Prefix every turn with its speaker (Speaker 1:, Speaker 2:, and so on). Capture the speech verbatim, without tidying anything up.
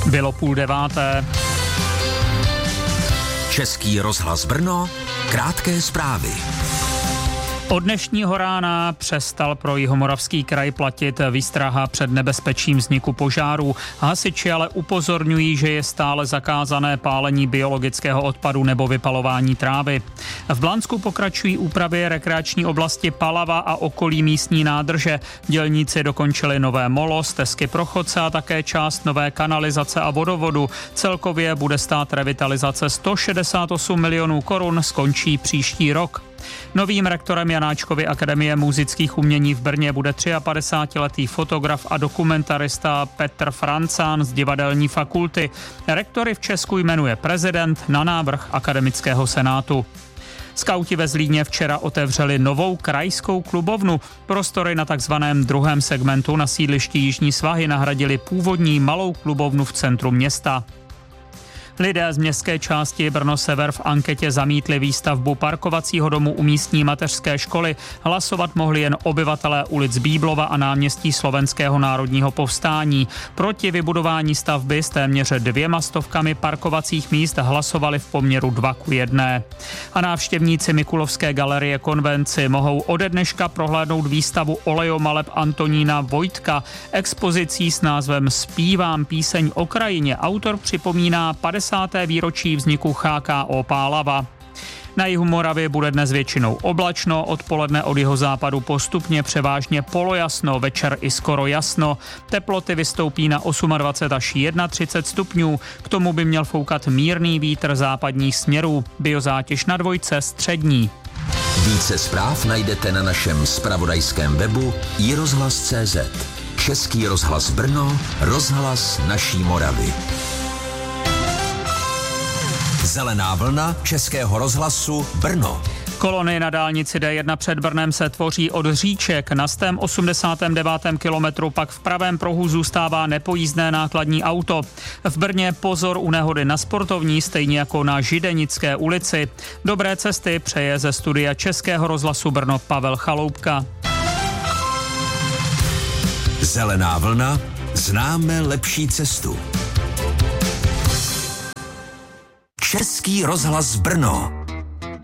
Speaker 1: Bylo půl deváté.
Speaker 2: Český rozhlas Brno, krátké zprávy.
Speaker 1: Od dnešního rána přestal pro Jihomoravský kraj platit výstraha před nebezpečím vzniku požáru. Hasiči ale upozorňují, že je stále zakázané pálení biologického odpadu nebo vypalování trávy. V Blansku pokračují úpravy rekreační oblasti Palava a okolí místní nádrže. Dělníci dokončili nové molo, stezky pro chodce a také část nové kanalizace a vodovodu. Celkově bude stát revitalizace sto šedesát osm milionů korun, skončí příští rok. Novým rektorem Janáčkovy akademie múzických umění v Brně bude padesátitříletý fotograf a dokumentarista Petr Francán z divadelní fakulty. Rektory v Česku jmenuje prezident na návrh akademického senátu. Skauti ve Zlíně včera otevřeli novou krajskou klubovnu. Prostory na takzvaném druhém segmentu na sídlišti Jižní svahy nahradili původní malou klubovnu v centru města. Lidé z městské části Brno Sever v anketě zamítli výstavbu parkovacího domu u místní mateřské školy. Hlasovat mohli jen obyvatelé ulic Bíblova a náměstí Slovenského národního povstání. Proti vybudování stavby s téměř dvěma stovkami parkovacích míst hlasovali v poměru dva ku jedné. A návštěvníci Mikulovské galerie Konvenci mohou ode dneška prohlédnout výstavu olejomaleb Antonína Vojtka. Expozicí s názvem Zpívám píseň o krajině autor připomíná padesáté výročí vzniku H K O Pálava. Na jihu Moravy bude dnes většinou oblačno, odpoledne od jihozápadu postupně převážně polojasno, večer i skoro jasno. Teploty vystoupí na dvacet osm až třicet jedna stupňů, k tomu by měl foukat mírný vítr západních směrů, biozátěž na dvojce střední.
Speaker 2: Více zpráv najdete na našem zpravodajském webu i rozhlas tečka cé zet. Český rozhlas Brno, rozhlas naší Moravy. Zelená vlna Českého rozhlasu Brno.
Speaker 1: Kolony na dálnici D jedna před Brnem se tvoří od Říček. Na stém osmdesátém devátém kilometru pak v pravém pruhu zůstává nepojízdné nákladní auto. V Brně pozor u nehody na Sportovní, stejně jako na Židenické ulici. Dobré cesty přeje ze studia Českého rozhlasu Brno Pavel Chaloupka.
Speaker 2: Zelená vlna, známe lepší cestu. Český rozhlas Brno.